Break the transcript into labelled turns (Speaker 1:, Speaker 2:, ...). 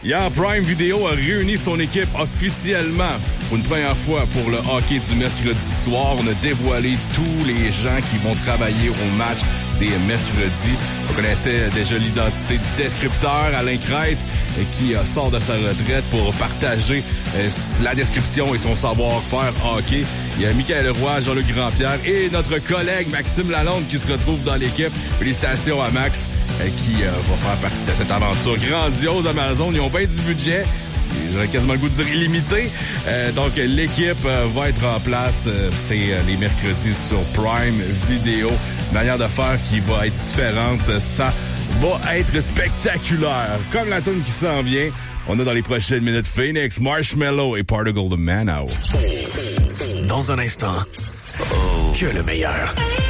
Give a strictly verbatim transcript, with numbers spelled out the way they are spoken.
Speaker 1: Hier, Prime Video a réuni son équipe officiellement pour une première fois pour le hockey du mercredi soir. On a dévoilé tous les gens qui vont travailler au match des mercredis. On connaissait déjà l'identité du descripteur, Alain Crête, qui sort de sa retraite pour partager la description et son savoir-faire hockey. Il y a Michael Roy, Jean-Luc Grandpierre et notre collègue Maxime Lalonde qui se retrouve dans l'équipe. Félicitations à Max qui va faire partie de cette aventure grandiose Amazon. Ils ont bien du budget. J'aurais quasiment le goût de dire illimité. Euh, donc, l'équipe euh, va être en place. Euh, c'est euh, les mercredis sur Prime Video. Une manière de faire qui va être différente. Ça va être spectaculaire. Comme la tune qui s'en vient, on a dans les prochaines minutes Phoenix, Marshmello et Particle de Mano.
Speaker 2: Dans un instant, oh. que le meilleur.